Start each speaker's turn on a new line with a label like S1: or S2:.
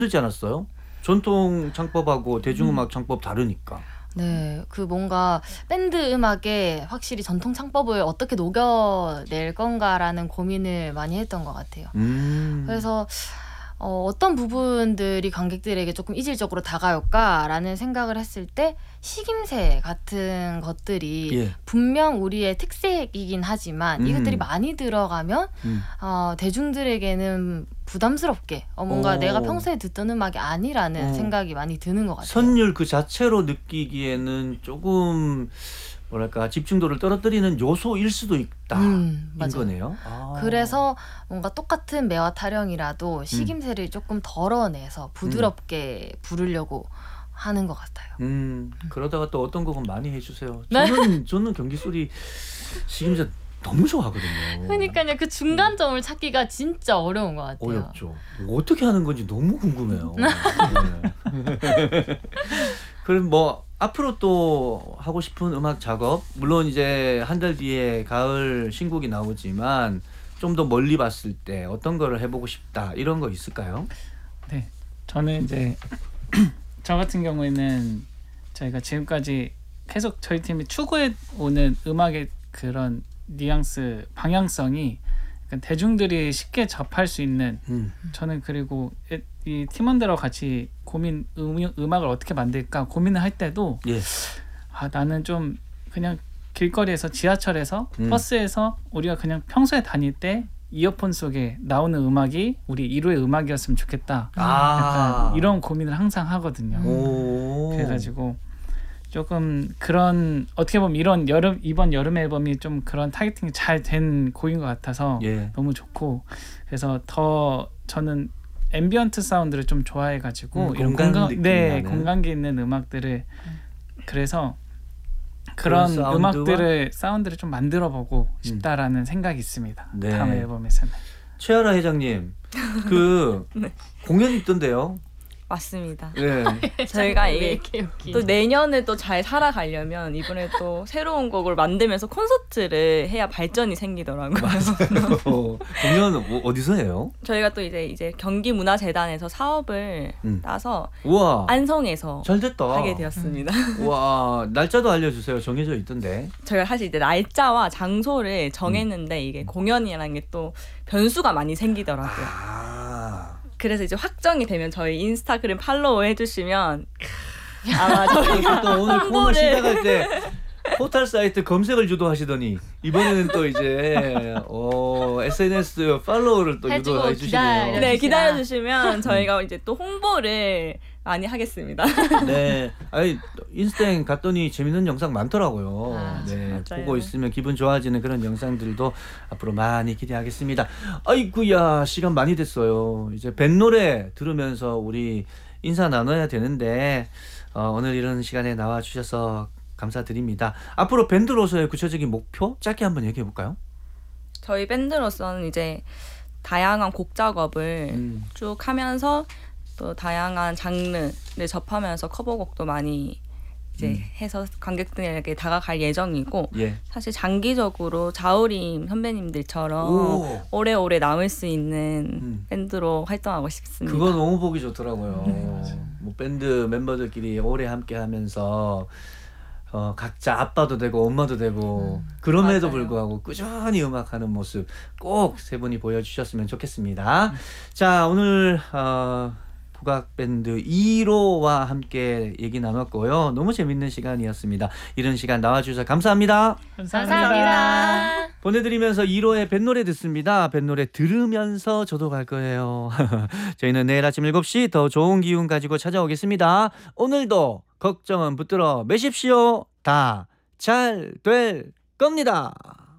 S1: 힘들지 않았어요? 전통 창법하고 대중음악 창법 다르니까.
S2: 네, 그 뭔가 밴드 음악에 확실히 전통 창법을 어떻게 녹여낼 건가라는 고민을 많이 했던 것 같아요. 그래서 어떤 부분들이 관객들에게 조금 이질적으로 다가올까라는 생각을 했을 때 식임새 같은 것들이
S1: 예.
S2: 분명 우리의 특색이긴 하지만 이것들이 많이 들어가면 대중들에게는 부담스럽게 뭔가 내가 평소에 듣던 음악이 아니라는 생각이 많이 드는 것 같아요.
S1: 선율 그 자체로 느끼기에는 조금 뭐랄까 집중도를 떨어뜨리는 요소일 수도 있다. 인
S2: 맞아요.
S1: 거네요.
S2: 그래서 뭔가 똑같은 매화 타령이라도 식임새를 조금 덜어내서 부드럽게 부르려고 하는 것 같아요.
S1: 그러다가 또 어떤 곡은 많이 해주세요.
S2: 네.
S1: 저는 경기 소리 식임새 너무 좋아하거든요.
S2: 그러니까요. 그 중간점을 찾기가 진짜 어려운 것 같아요.
S1: 어렵죠. 어떻게 하는 건지 너무 궁금해요. 네. 그럼 뭐 앞으로 또 하고 싶은 음악 작업, 물론 이제 한 달 뒤에 가을 신곡이 나오지만 좀 더 멀리 봤을 때 어떤 거를 해보고 싶다 이런 거 있을까요?
S3: 네, 저는 이제 저 같은 경우에는 저희가 지금까지 계속 저희 팀이 추구해 오는 음악의 그런 뉘앙스, 방향성이 대중들이 쉽게 접할 수 있는 저는 그리고 이 팀원들하고 같이 음악을 어떻게 만들까 고민을 할 때도 나는 좀 그냥 길거리에서 지하철에서 버스에서 우리가 그냥 평소에 다닐 때 이어폰 속에 나오는 음악이 우리 1호의 음악이었으면 좋겠다. 약간 이런 고민을 항상 하거든요. 그래가지고 조금 그런 어떻게 보면 이번 여름 앨범이 좀 그런 타겟팅이 잘 된 곡인 것 같아서 너무 좋고 그래서 더 저는 앰비언트 사운드를 좀 좋아해가지고 이런 공간기 있는 음악들을 그래서 그런 사운드를 좀 만들어보고 싶다라는 생각이 있습니다. 다음 앨범에서는.
S1: 최아라 회장님 그 공연 있던데요?
S4: 맞습니다.
S1: 네.
S4: 저희가 이게 또 내년에 또 잘 살아가려면 이번에 또 새로운 곡을 만들면서 콘서트를 해야 발전이 생기더라고요.
S1: 맞아요. 공연 어디서 해요?
S4: 저희가 또 이제 경기문화재단에서 사업을 따서
S1: 우와,
S4: 안성에서
S1: 잘 됐다.
S4: 하게 되었습니다.
S1: 와, 날짜도 알려주세요. 정해져 있던데.
S4: 저희가 사실 이제 날짜와 장소를 정했는데 이게 공연이라는 게 또 변수가 많이 생기더라고요. 그래서 이제 확정이 되면 저희 인스타그램 팔로우 해주시면 아마 저희가
S1: 또 오늘 코너 시작할 때 포털 사이트 검색을 주도하시더니 이번에는 또 이제 SNS 팔로우를 또 유도해 주시네요.
S4: 네, 기다려주시면 저희가 이제 또 홍보를 많이 하겠습니다.
S1: 네, 아니 인스타에 갔더니 재밌는 영상 많더라고요. 네,
S4: 맞아요.
S1: 보고 있으면 기분 좋아지는 그런 영상들도 앞으로 많이 기대하겠습니다. 아이쿠야, 시간 많이 됐어요. 이제 밴 노래 들으면서 우리 인사 나눠야 되는데 오늘 이런 시간에 나와 주셔서 감사드립니다. 앞으로 밴드로서의 구체적인 목표 짧게 한번 얘기해 볼까요?
S4: 저희 밴드로서는 이제 다양한 곡 작업을 쭉 하면서 또 다양한 장르를 접하면서 커버곡도 많이 이제 해서 관객들에게 다가갈 예정이고 사실 장기적으로 자우림 선배님들처럼 오래오래 남을 수 있는 밴드로 활동하고 싶습니다.
S1: 그거 너무 보기 좋더라고요. 뭐 밴드 멤버들끼리 오래 함께하면서 각자 아빠도 되고 엄마도 되고 그럼에도 불구하고 꾸준히 음악하는 모습 꼭 세 분이 보여주셨으면 좋겠습니다. 자, 오늘 국악밴드 2호와 함께 얘기 나눴고요. 너무 재밌는 시간이었습니다. 이런 시간 나와주셔서 감사합니다.
S2: 감사합니다.
S1: 보내드리면서 2호의 밴노래 듣습니다. 밴노래 들으면서 저도 갈 거예요. 저희는 내일 아침 7시 더 좋은 기운 가지고 찾아오겠습니다. 오늘도 걱정은 붙들어 매십시오. 다 잘 될 겁니다.